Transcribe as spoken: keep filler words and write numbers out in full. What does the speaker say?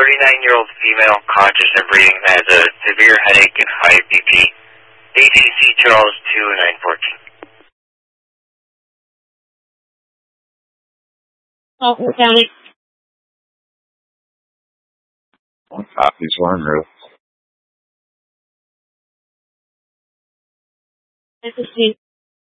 thirty-nine-year-old female, conscious and breathing, has a severe headache and high B P. A T C Charles two nine fourteen. Fulton County. One copy, Swarm Roof. This is